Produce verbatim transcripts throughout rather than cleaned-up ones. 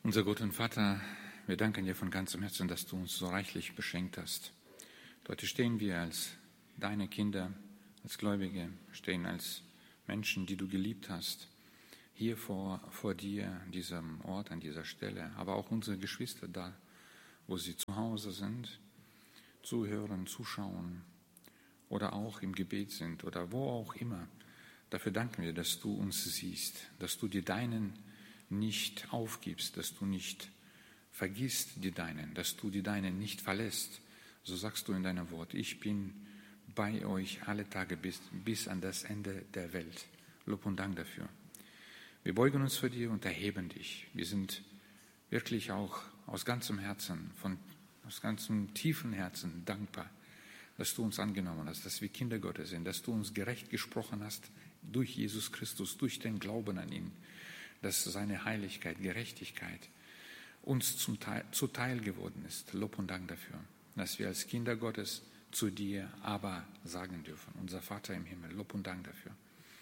Unser Gott und Vater, wir danken dir von ganzem Herzen, dass du uns so reichlich beschenkt hast. Heute stehen wir als deine Kinder, als Gläubige, stehen als Menschen, die du geliebt hast, hier vor, vor dir, an diesem Ort, an dieser Stelle, aber auch unsere Geschwister da, wo sie zu Hause sind, zuhören, zuschauen oder auch im Gebet sind oder wo auch immer. Dafür danken wir, dass du uns siehst, dass du dir deinen nicht aufgibst, dass du nicht vergisst die Deinen, dass du die Deinen nicht verlässt. So sagst du in deinem Wort, ich bin bei euch alle Tage bis, bis an das Ende der Welt. Lob und Dank dafür. Wir beugen uns vor dir und erheben dich. Wir sind wirklich auch aus ganzem Herzen, von, aus ganzem tiefen Herzen dankbar, dass du uns angenommen hast, dass wir Kinder Gottes sind, dass du uns gerecht gesprochen hast durch Jesus Christus, durch den Glauben an ihn, dass seine Heiligkeit, Gerechtigkeit uns zum Teil, zuteil geworden ist. Lob und Dank dafür, dass wir als Kinder Gottes zu dir aber sagen dürfen. Unser Vater im Himmel, Lob und Dank dafür.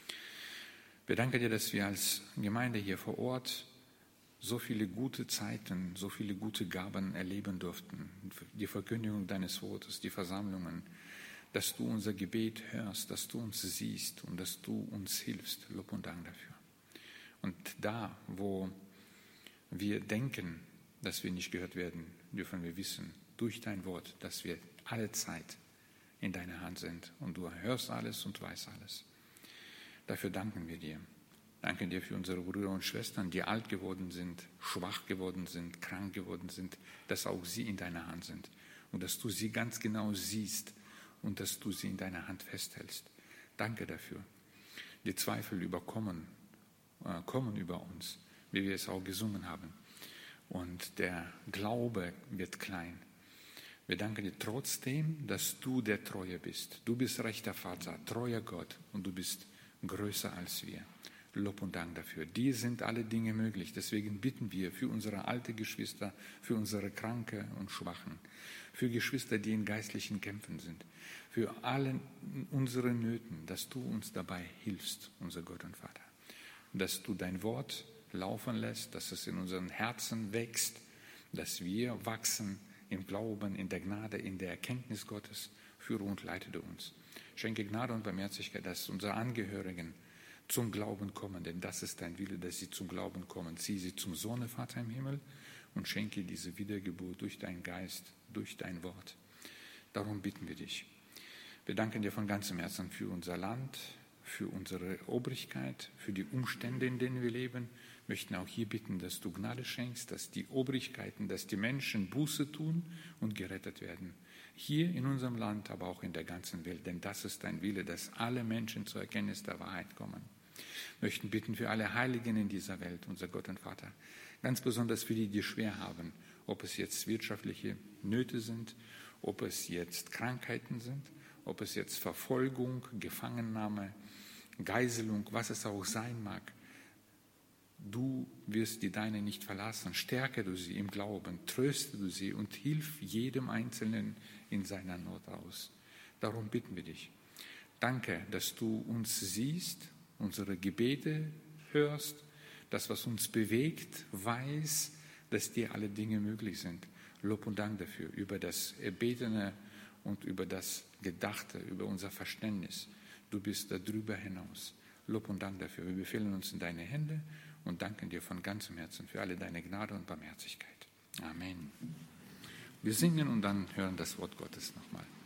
Wir danken dir, dass wir als Gemeinde hier vor Ort so viele gute Zeiten, so viele gute Gaben erleben durften. Die Verkündigung deines Wortes, die Versammlungen, dass du unser Gebet hörst, dass du uns siehst und dass du uns hilfst. Lob und Dank dafür. Und da, wo wir denken, dass wir nicht gehört werden, dürfen wir wissen, durch dein Wort, dass wir alle Zeit in deiner Hand sind und du hörst alles und weißt alles. Dafür danken wir dir. Danken dir für unsere Brüder und Schwestern, die alt geworden sind, schwach geworden sind, krank geworden sind, dass auch sie in deiner Hand sind und dass du sie ganz genau siehst und dass du sie in deiner Hand festhältst. Danke dafür. Die Zweifel überkommen, äh, kommen über uns, wie wir es auch gesungen haben. Und der Glaube wird klein. Wir danken dir trotzdem, dass du der Treue bist. Du bist rechter Vater, treuer Gott und du bist größer als wir. Lob und Dank dafür. Dir sind alle Dinge möglich. Deswegen bitten wir für unsere alten Geschwister, für unsere Kranke und Schwachen, für Geschwister, die in geistlichen Kämpfen sind, für alle unsere Nöten, dass du uns dabei hilfst, unser Gott und Vater. Dass du dein Wort laufen lässt, dass es in unseren Herzen wächst, dass wir wachsen im Glauben, in der Gnade, in der Erkenntnis Gottes. Führe und leite du uns. Schenke Gnade und Barmherzigkeit, dass unsere Angehörigen zum Glauben kommen, denn das ist dein Wille, dass sie zum Glauben kommen. Zieh sie zum Sohne, Vater im Himmel, und schenke diese Wiedergeburt durch deinen Geist, durch dein Wort. Darum bitten wir dich. Wir danken dir von ganzem Herzen für unser Land, für unsere Obrigkeit, für die Umstände, in denen wir leben. Wir möchten auch hier bitten, dass du Gnade schenkst, dass die Obrigkeiten, dass die Menschen Buße tun und gerettet werden. Hier in unserem Land, aber auch in der ganzen Welt, denn das ist dein Wille, dass alle Menschen zur Erkenntnis der Wahrheit kommen. Wir möchten bitten für alle Heiligen in dieser Welt, unser Gott und Vater, ganz besonders für die, die schwer haben, ob es jetzt wirtschaftliche Nöte sind, ob es jetzt Krankheiten sind, ob es jetzt Verfolgung, Gefangennahme, Geiselung, was es auch sein mag. Du wirst die Deine nicht verlassen. Stärke du sie im Glauben, tröste du sie und hilf jedem Einzelnen in seiner Not aus. Darum bitten wir dich. Danke, dass du uns siehst, unsere Gebete hörst, das, was uns bewegt, weiß, dass dir alle Dinge möglich sind. Lob und Dank dafür, über das Erbetene und über das Gedachte, über unser Verständnis. Du bist da drüber hinaus. Lob und Dank dafür. Wir befehlen uns in deine Hände und danken dir von ganzem Herzen für alle deine Gnade und Barmherzigkeit. Amen. Wir singen und dann hören das Wort Gottes nochmal.